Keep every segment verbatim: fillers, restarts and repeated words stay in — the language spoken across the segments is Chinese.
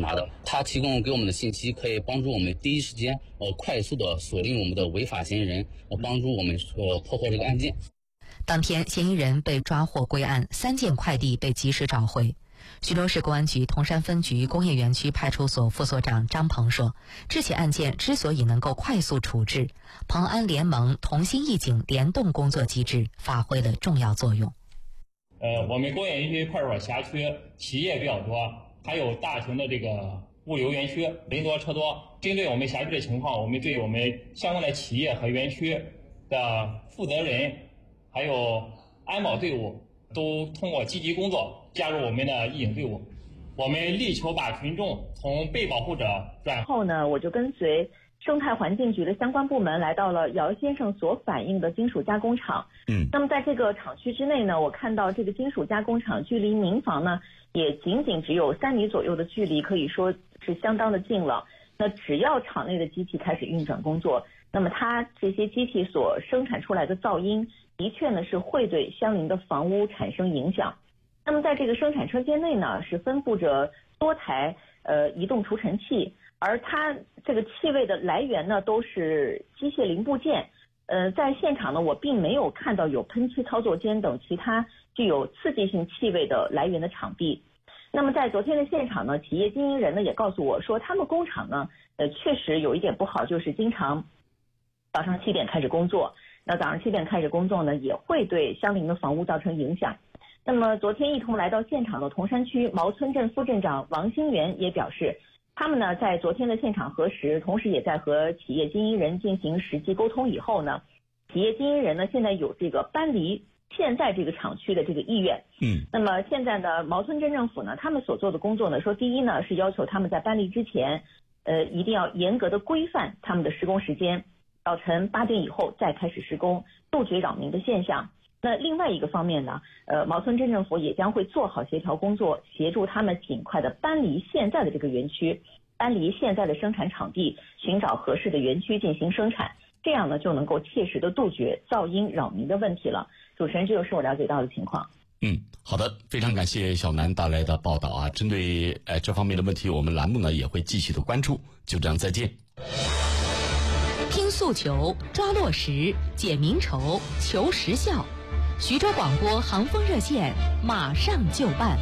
拿的。它提供给我们的信息可以帮助我们第一时间呃快速的锁定我们的违法嫌疑人，呃帮助我们呃破获这个案件。 当天，嫌疑人被抓获归案，三件快递被及时找回。徐州市公安局铜山分局工业园区派出所副所长张鹏说，这起案件之所以能够快速处置，蓬安联盟同心义警联动工作机制发挥了重要作用。 呃，我们工业园区派出所辖区企业比较多，还有大型的这个物流园区，人多车多。针对我们辖区的情况，我们对我们相关的企业和园区的负责人，还有安保队伍，都通过积极工作加入我们的义警队伍。我们力求把群众从被保护者转后呢，我就跟随生态环境局的相关部门来到了姚先生所反映的金属加工厂。 嗯， 那么在这个厂区之内呢，我看到这个金属加工厂距离民房呢也仅仅只有三米左右的距离，可以说是相当的近了。那只要厂内的机器开始运转工作，那么它这些机器所生产出来的噪音的确呢是会对相邻的房屋产生影响。那么在这个生产车间内呢，是分布着多台呃移动除尘器，而它这个气味的来源呢都是机械零部件。呃，在现场呢，我并没有看到有喷漆操作间等其他具有刺激性气味的来源的场地。那么在昨天的现场呢，企业经营人呢也告诉我说，他们工厂呢，呃，确实有一点不好，就是经常早上七点开始工作，那早上七点开始工作呢，也会对相邻的房屋造成影响。那么昨天一同来到现场的铜山区毛村镇副镇长王新元也表示，他们呢在昨天的现场核实，同时也在和企业经营人进行实际沟通以后呢，企业经营人呢现在有这个搬离现在这个厂区的这个意愿。 嗯， 那么现在呢，毛村镇政府呢，他们所做的工作呢，说第一呢是要求他们在搬离之前，呃，一定要严格的规范他们的施工时间，早晨八点以后再开始施工，杜绝扰民的现象。那另外一个方面呢，呃，毛村镇政府也将会做好协调工作，协助他们尽快的搬离现在的这个园区，搬离现在的生产场地，寻找合适的园区进行生产，这样呢就能够切实的杜绝噪音扰民的问题了。主持人，这就是我了解到的情况。 嗯，好的，非常感谢小南带来的报道啊。针对呃这方面的问题，我们栏目呢也会继续的关注。就这样，再见。 听诉求，抓落实，解民愁，求实效。徐州广播航风热线马上就办。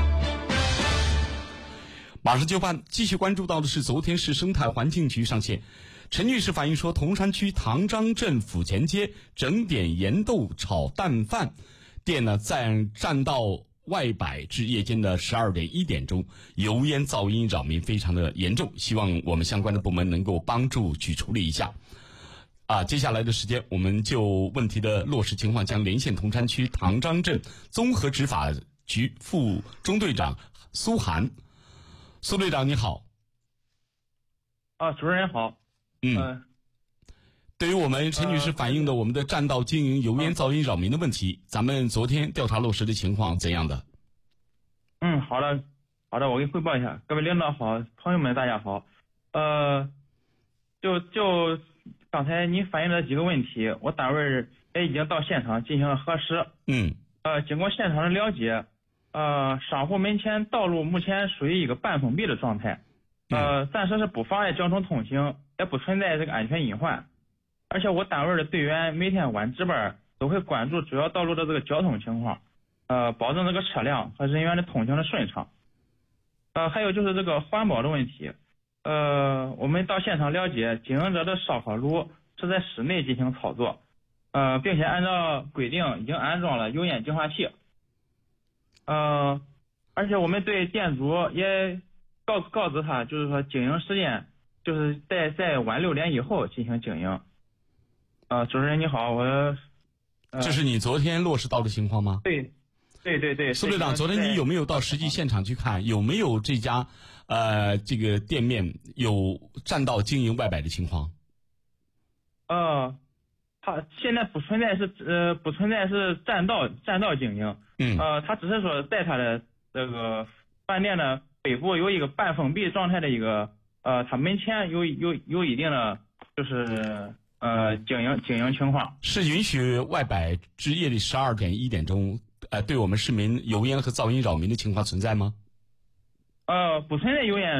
马上就办，继续关注到的是昨天市生态环境局上线。陈女士反映说，铜山区唐张镇府前街整点盐豆炒蛋饭店呢，在占道外摆至夜间的十二点一点钟，油烟噪音扰民非常的严重，希望我们相关的部门能够帮助去处理一下。啊，接下来的时间，我们就问题的落实情况将连线铜山区唐张镇综合执法局副中队长苏涵。苏队长你好。 啊，主持人好。 嗯。呃、对于我们陈女士反映的我们的占道经营油烟噪音扰民的问题，咱们昨天调查落实的情况怎样的？ 嗯，好的，好的，我给你汇报一下。各位领导好，朋友们大家好。呃，就就。刚才您反映的几个问题，我单位也已经到现场进行了核实。 嗯。 呃，经过现场的了解，呃，商户门前道路目前属于一个半封闭的状态，呃，暂时是不妨碍交通通行，也不存在这个安全隐患。而且我单位的队员每天晚值班都会关注主要道路的这个交通情况，呃，保证这个车辆和人员的通行的顺畅。呃，还有就是这个环保的问题。呃，我们到现场了解，经营者的烧烤炉是在室内进行操作，呃，并且按照规定已经安装了油烟净化器。呃，而且我们对店主也告告知他，就是说经营时间就是在在晚六点以后进行经营。呃，主持人你好，我、 呃、这是你昨天落实到的情况吗？ 对。对对对， 苏队长，昨天你有没有到实际现场去看，有没有这家呃这个店面有占道经营外摆的情况？ 呃，他现在不存在是呃不存在是占道占道经营， 嗯， 呃，他只是说在他的这个饭店的北部有一个半封闭状态的一个呃，他门前有有有一定的就是呃经营经营情况， 是允许外摆至夜里十二点一点钟。呃，对我们市民油烟和噪音扰民的情况存在吗？ 呃，不存在油烟